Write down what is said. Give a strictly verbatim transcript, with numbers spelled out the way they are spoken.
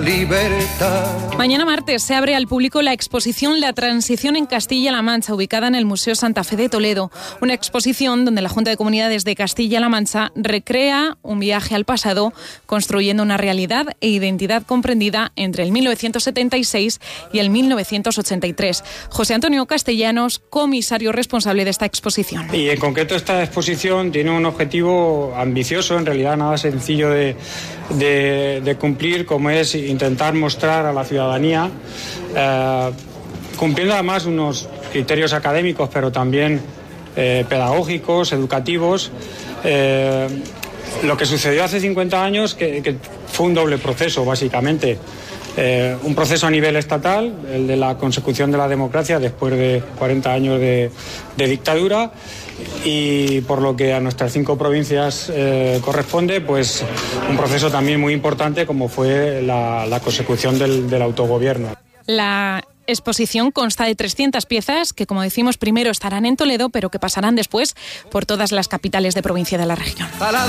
Libertad. Mañana martes se abre al público la exposición La Transición en Castilla-La Mancha, ubicada en el Museo Santa Fe de Toledo. Una exposición donde la Junta de Comunidades de Castilla-La Mancha recrea un viaje al pasado, construyendo una realidad e identidad comprendida entre el mil novecientos setenta y seis y el mil novecientos ochenta y tres. José Antonio Castellanos, comisario responsable de esta exposición. Y en concreto esta exposición tiene un objetivo ambicioso, en realidad nada sencillo de, de, de cumplir, como es intentar mostrar a la ciudadanía, eh, cumpliendo además unos criterios académicos, pero también eh, pedagógicos, educativos, eh, lo que sucedió hace cincuenta años, que, que fue un doble proceso, básicamente. Eh, un proceso a nivel estatal, el de la consecución de la democracia después de cuarenta años de, de dictadura, y por lo que a nuestras cinco provincias eh, corresponde, pues un proceso también muy importante como fue la, la consecución del, del autogobierno. La exposición consta de trescientas piezas que, como decimos, primero estarán en Toledo, pero que pasarán después por todas las capitales de provincia de la región.